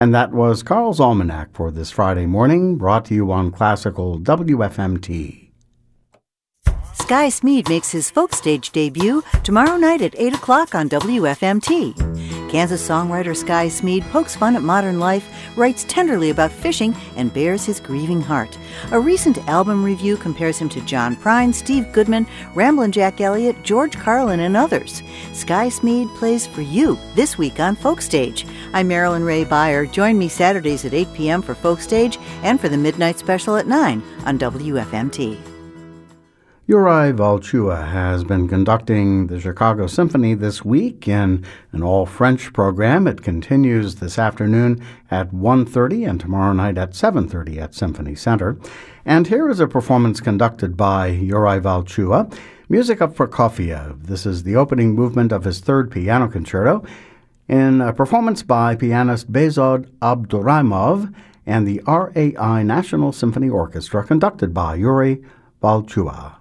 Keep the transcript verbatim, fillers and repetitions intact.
And that was Carl's Almanac for this Friday morning, brought to you on Classical W F M T. Sky Smead makes his folk stage debut tomorrow night at eight o'clock on W F M T. Kansas songwriter Sky Smead pokes fun at modern life, writes tenderly about fishing, and bears his grieving heart. A recent album review compares him to John Prine, Steve Goodman, Ramblin' Jack Elliott, George Carlin, and others. Sky Smead plays for you this week on Folk Stage. I'm Marilyn Ray Beyer. Join me Saturdays at eight p.m. for Folk Stage and for the Midnight Special at nine on W F M T. Uri Valchua has been conducting the Chicago Symphony this week in an all-French program. It continues this afternoon at one thirty and tomorrow night at seven thirty at Symphony Center. And here is a performance conducted by Uri Valchua, Music of Prokofiev. This is the opening movement of his third piano concerto in a performance by pianist Bezod Abduraimov and the R A I National Symphony Orchestra, conducted by Uri Valchua.